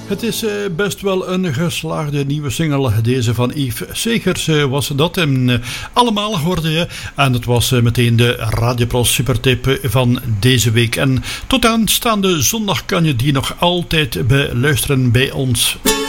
Het is best wel een geslaagde nieuwe single. Deze van Yves Segers was dat. En allemaal hoorde je. En het was meteen de Radiopros supertip van deze week. En tot aanstaande zondag kan je die nog altijd beluisteren bij ons.